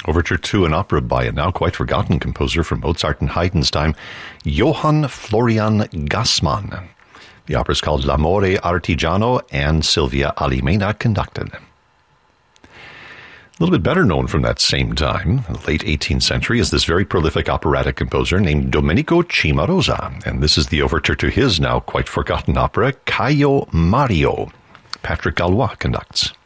Overture to an opera by a now quite forgotten composer from Mozart and Haydn's time, Johann Florian Gassmann. The opera is called L'amore artigiano, and Silvia Alimena conducted. A little bit better known from that same time, the late 18th century, is this very prolific operatic composer named Domenico Cimarosa, and this is the overture to his now quite forgotten opera, Caio Mario. Patrick Galois conducts.